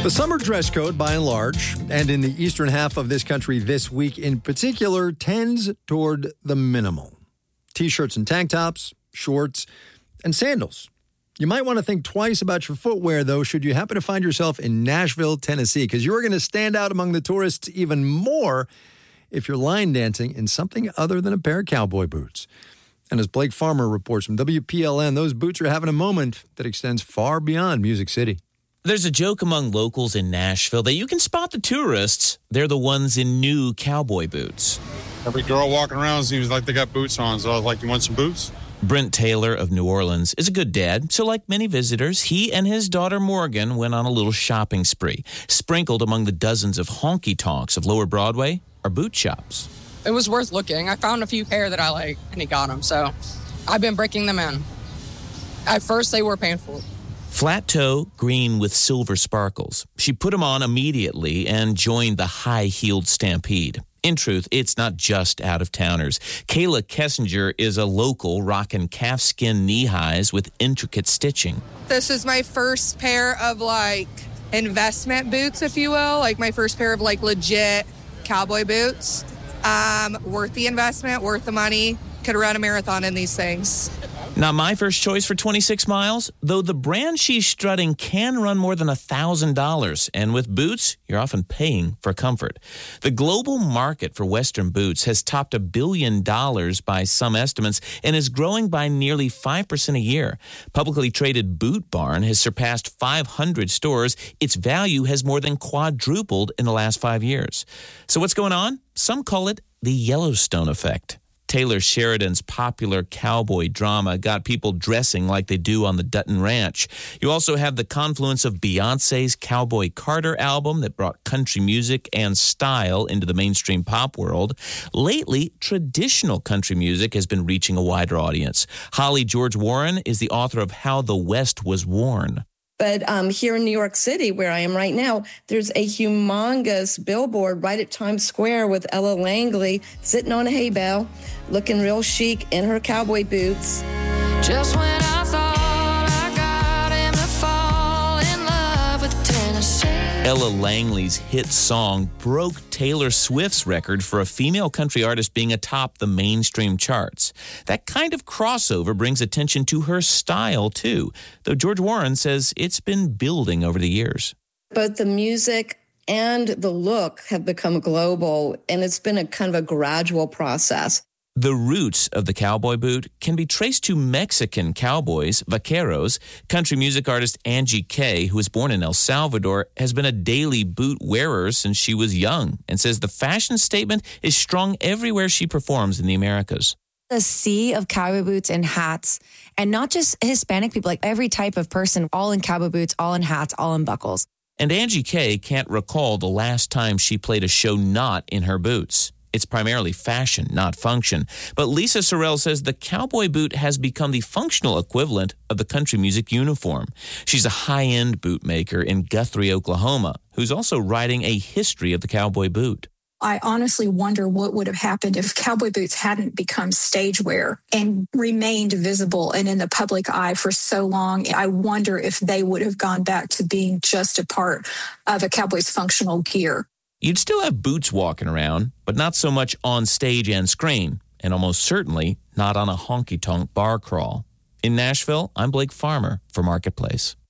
The summer dress code, by and large, and in the eastern half of this country this week in particular, tends toward the minimal. T-shirts and tank tops, shorts, and sandals. You might want to think twice about your footwear, though, should you happen to find yourself in Nashville, Tennessee, because you're going to stand out among the tourists even more if you're line dancing in something other than a pair of cowboy boots. And as Blake Farmer reports from WPLN, those boots are having a moment that extends far beyond Music City. There's a joke among locals in Nashville that you can spot the tourists. They're the ones in new cowboy boots. Every girl walking around seems like they got boots on, so I was like, you want some boots? Brent Taylor of New Orleans is a good dad, so like many visitors, he and his daughter Morgan went on a little shopping spree. Sprinkled among the dozens of honky-tonks of Lower Broadway are boot shops. It was worth looking. I found a few pair that I like, and he got them, so I've been breaking them in. At first, they were painful. Flat toe, green with silver sparkles. She put them on immediately and joined the high-heeled stampede. In truth, it's not just out-of-towners. Kayla Kessinger is a local rocking calfskin knee-highs with intricate stitching. This is my first pair of, investment boots, if you will. My first pair of, legit cowboy boots. Worth the investment, worth the money. Could run a marathon in these things. Not my first choice for 26 miles, though the brand she's strutting can run more than $1,000. And with boots, you're often paying for comfort. The global market for Western boots has topped $1 billion by some estimates and is growing by nearly 5% a year. Publicly traded Boot Barn has surpassed 500 stores. Its value has more than quadrupled in the last 5 years. So what's going on? Some call it the Yellowstone effect. Taylor Sheridan's popular cowboy drama got people dressing like they do on the Dutton Ranch. You also have the confluence of Beyoncé's Cowboy Carter album that brought country music and style into the mainstream pop world. Lately, traditional country music has been reaching a wider audience. Holly George Warren is the author of How the West Was Worn. But here in New York City, where I am right now, there's a humongous billboard right at Times Square with Ella Langley sitting on a hay bale, looking real chic in her cowboy boots. Just when I thought I got him to fall in love with Tennessee. Ella Langley's hit song broke Taylor Swift's record for a female country artist being atop the mainstream charts. That kind of crossover brings attention to her style, too, though George Warren says it's been building over the years. Both the music and the look have become global, and it's been a kind of a gradual process. The roots of the cowboy boot can be traced to Mexican cowboys, vaqueros. Country music artist Angie Kay, who was born in El Salvador, has been a daily boot wearer since she was young and says the fashion statement is strong everywhere she performs in the Americas. A sea of cowboy boots and hats, and not just Hispanic people, every type of person, all in cowboy boots, all in hats, all in buckles. And Angie Kay can't recall the last time she played a show not in her boots. It's primarily fashion, not function. But Lisa Sorrell says the cowboy boot has become the functional equivalent of the country music uniform. She's a high-end boot maker in Guthrie, Oklahoma, who's also writing a history of the cowboy boot. I honestly wonder what would have happened if cowboy boots hadn't become stage wear and remained visible and in the public eye for so long. I wonder if they would have gone back to being just a part of a cowboy's functional gear. You'd still have boots walking around, but not so much on stage and screen, and almost certainly not on a honky-tonk bar crawl. In Nashville, I'm Blake Farmer for Marketplace.